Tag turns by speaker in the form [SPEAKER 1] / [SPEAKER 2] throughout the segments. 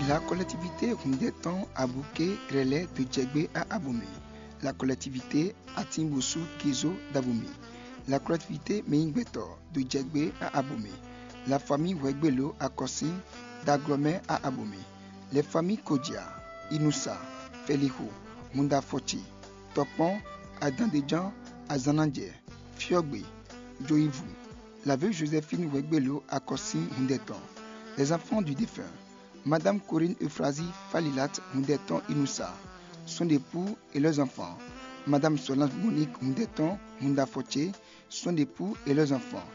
[SPEAKER 1] La collectivité Rundetan à Bouquet relais de Djegbe à Aboumé. La collectivité Atimbosu Kizo d'Aboumé. La collectivité Meingbetor de Djegbe à Aboumé. La famille Wegbelo à Kossin d'Agromé à Aboumé. Les familles Kodia, Inoussa, Feliho, Mundafochi, Topon, Adandéjan, Azanandje, Fiogbe, Joïvou. La veuve Joséphine Wegbelo à Kossin Rundetan. Les enfants du défunt. Madame Corinne Euphrasie Falilat Mundeton Inoussa, son époux et leurs enfants. Madame Solange Monique Mundeton Mundafoche, son époux et leurs enfants.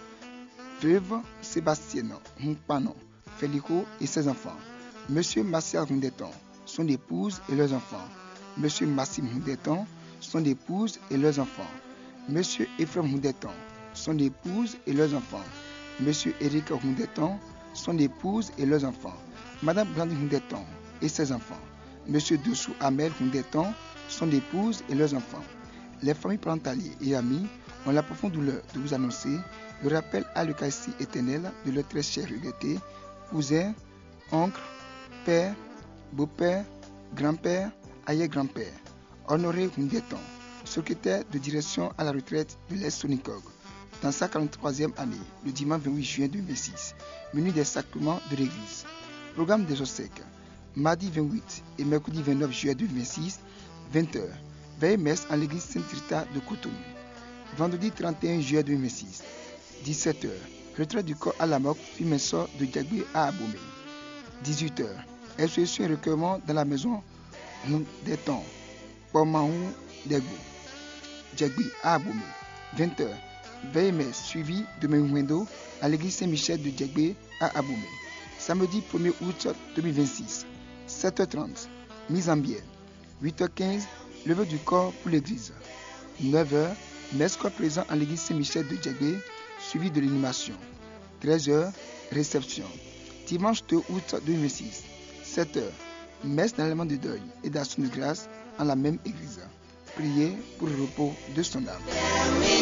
[SPEAKER 1] Veuve Sébastien Mumpano Felico et ses enfants. Monsieur Martial Mundeton, son épouse et leurs enfants. Monsieur Massim Mundeton, son épouse et leurs enfants. Monsieur Ephraim Mundeton, son épouse et leurs enfants. Monsieur Eric Mundeton, son épouse et leurs enfants. Madame Blandine Rundeton et ses enfants. Monsieur Dessou Amel Rundeton, son épouse et leurs enfants. Les familles parentaliers et amis ont la profonde douleur de vous annoncer le rappel à l'Eucharistie éternelle de leurs très chers regrettés, cousins, oncles, pères, beaux-pères, grands-pères, arrière-grands-pères. Honoré Rundeton, secrétaire de direction à la retraite de l'Est-Sonicog, dans sa 43e année, le dimanche 28 juin 2006, menu des sacrements de l'Église. Programme des obsèques, mardi 28 et mercredi 29 juillet 2026, 20h, veille messe en l'église Sainte-Rita de Cotonou. Vendredi 31 juillet 2026, 17h, retrait du corps à la mort puis messor de Djegbe à Aboumé. 18h, exposition et recueillement dans la maison des temps, Pomaou Degbo, Djegbe à Aboumé. 20h, veille messe suivie de Menguendo à l'église Saint-Michel de Djegbe à Aboumé. Samedi 1er août 2026, 7h30, mise en bière. 8h15, levée du corps pour l'église. 9h, messe corps présent en l'église Saint-Michel de Djegbe, suivi de l'inhumation. 13h, réception. Dimanche 2 août 2026, 7h, messe d'enlèvement de deuil et d'action de grâce en la même église. Priez pour le repos de son âme.